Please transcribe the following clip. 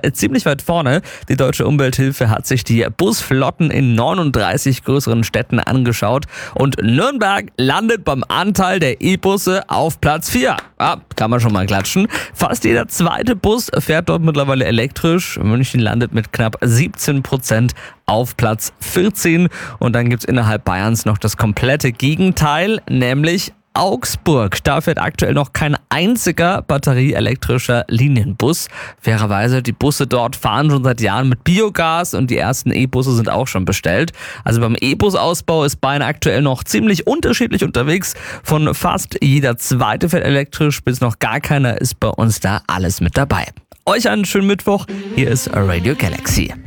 ziemlich weit vorne. Die Deutsche Umwelthilfe hat sich die Busflotten in 39 größeren Städten angeschaut und Nürnberg landet beim Anteil der E-Busse auf Platz 4. Kann man schon mal klatschen. Fast jeder zweite Bus fährt dort mittlerweile elektrisch. München landet mit knapp 17% auf Platz 14. Und dann gibt's innerhalb Bayerns noch das komplette Gegenteil, nämlich Augsburg. Da fährt aktuell noch kein einziger batterieelektrischer Linienbus. Fairerweise, die Busse dort fahren schon seit Jahren mit Biogas und die ersten E-Busse sind auch schon bestellt. Also beim E-Bus-Ausbau ist Bayern aktuell noch ziemlich unterschiedlich unterwegs. Von fast jeder zweite fährt elektrisch bis noch gar keiner ist bei uns da alles mit dabei. Euch einen schönen Mittwoch. Hier ist Radio Galaxy.